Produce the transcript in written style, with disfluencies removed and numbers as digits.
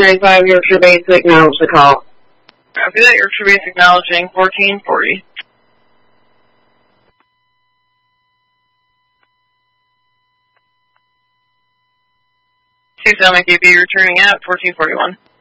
995 Yorkshire Base to acknowledge the call. Copy that. Yorkshire Base acknowledging 1440. Tucson KP returning at 1441.